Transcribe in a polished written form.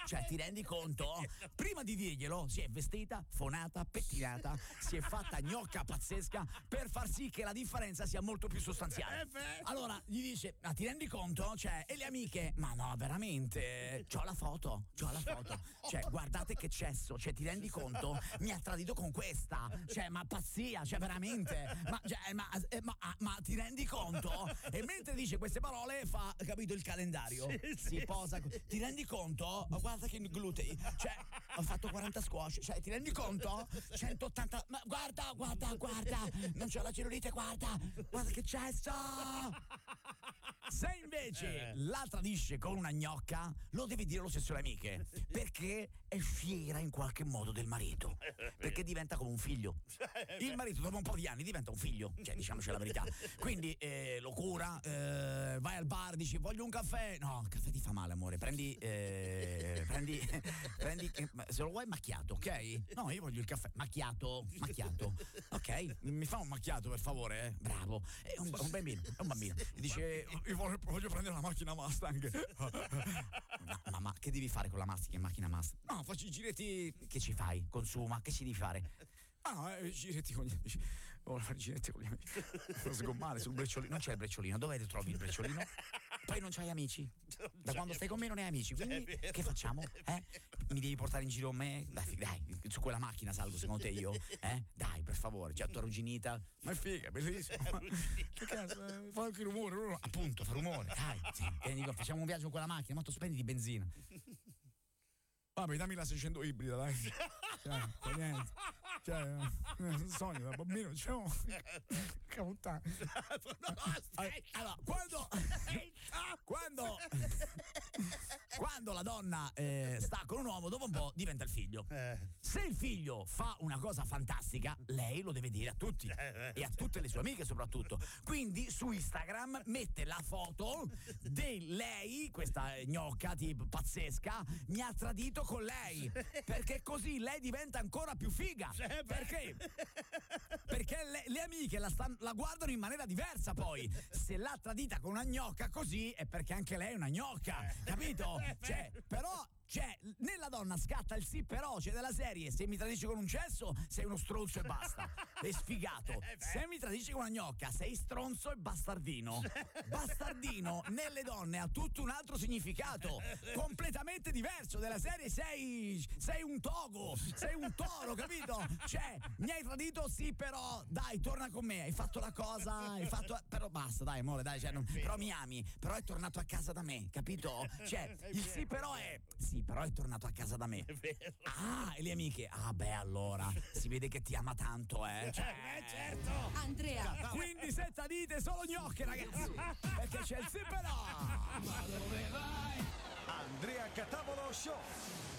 Cioè, ti rendi conto? Prima di dirglielo si è vestita, fonata, pettinata, si è fatta gnocca pazzesca per far sì che la differenza sia molto più sostanziale. Allora gli dice: ma ti rendi conto? Cioè, e le amiche: ma no, veramente? C'ho la foto. Cioè, guardate che cesso, cioè, ti rendi conto? Mi ha tradito con questa. Cioè, ma pazzia, cioè, veramente. Ma ti rendi conto? E mentre dice queste parole fa, capito, il calendario. Si posa. Ti rendi conto? Guarda che glutei. Cioè, ho fatto 40 squash. Cioè, ti rendi conto? 180. Ma guarda. Non c'ho la cellulite, guarda che cesso. Se invece la tradisce con una gnocca, lo devi dire lo stesso alle amiche, perché è fiera in qualche modo del marito, perché diventa come un figlio. Il marito dopo un po' di anni diventa un figlio, cioè, diciamoci la verità. Quindi lo cura, vai al bar, dici: voglio un caffè. No, il caffè ti fa male, amore. Prendi se lo vuoi macchiato, ok? No, io voglio il caffè macchiato. Ok, mi fa un macchiato per favore, bravo. È un bambino. Gli dice: io voglio prendere la macchina Mustang. No, ma che devi fare con la macchina Mustang? No, faccio i giretti. Che ci fai? Consuma, che ci devi fare? Giretti con gli amici. Voglio fare i giretti con gli amici. Sgommare sul brecciolino. Non c'è il brecciolino. Dove trovi il brecciolino? Poi non c'hai amici. Da quando stai con me non hai amici. Quindi che facciamo? Mi devi portare in giro con me? Dai, su quella macchina salgo secondo te io? Dai, per favore, c'è tua arrugginita. Ma è figa, bellissima. Che cazzo? Fa anche rumore. Appunto, fa rumore. Dai, sì. Facciamo un viaggio con quella macchina, ma tu spendi di benzina. Vabbè, dammi la 600 ibrida, dai. Cioè, niente. Cioè, sogno da bambino, diciamo. Che puttana. Allora, quando la donna sta con un uomo, dopo un po' diventa il figlio. Se il figlio fa una cosa fantastica, lei lo deve dire a tutti e a tutte le sue amiche soprattutto. Quindi su Instagram mette la foto di lei, questa gnocca tipo pazzesca, mi ha tradito con lei, perché così lei diventa ancora più figa. Perché? Perché le amiche la guardano in maniera diversa poi. Se l'ha tradita con una gnocca così è perché anche lei è una gnocca, capito? Cioè, nella donna scatta il sì però, cioè della serie: se mi tradisci con un cesso sei uno stronzo e basta, è sfigato. Se mi tradisci con una gnocca sei stronzo e bastardino. Bastardino nelle donne ha tutto un altro significato, completamente diverso. Della serie sei un togo, sei un toro, capito? Cioè, mi hai tradito, sì però dai, torna con me, hai fatto la cosa, però basta, dai amore, dai, cioè, però mi ami, però è tornato a casa da me, capito? Cioè, il sì però è sì, però è tornato a casa da me. È vero. E le amiche: beh, allora si vede che ti ama tanto, Cioè, certo. Andrea. Quindi se tradite solo gnocche, ragazzi, perché c'è il sì però. Ma dove vai? Andrea Catavolo Show.